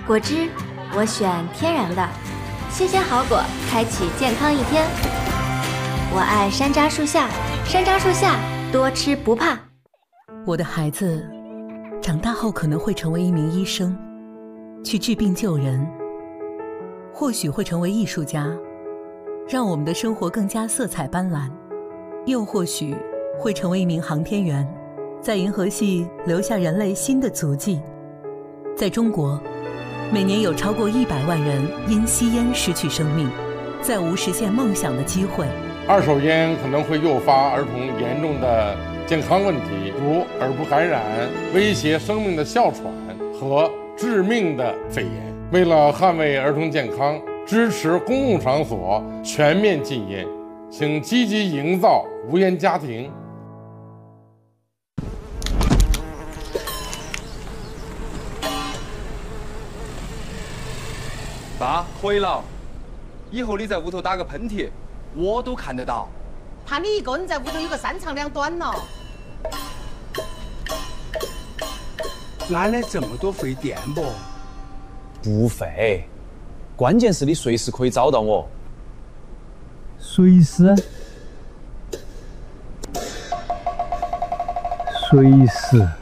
果汁我选天然的，新鲜好果，开启健康一天。我爱山楂树下，山楂树下多吃不怕。 我的孩子长大后可能会成为一名医生，去治病救人，或许会成为艺术家，让我们的生活更加色彩斑斓，又或许会成为一名航天员，在银河系留下人类新的足迹。在中国，每年有超过100万人因吸烟失去生命，再无实现梦想的机会。 二手烟可能会诱发儿童严重的健康问题，如耳部感染、威胁生命的哮喘和致命的肺炎。为了捍卫儿童健康，支持公共场所全面禁烟，请积极营造无烟家庭。 爸，可以了。以后你在屋头打个喷嚏，我都看得到。 怕你一个人在屋头有个3长2短了。 哪来这么多费电不？ 不费，关键是你随时可以找到我。 随时？随时。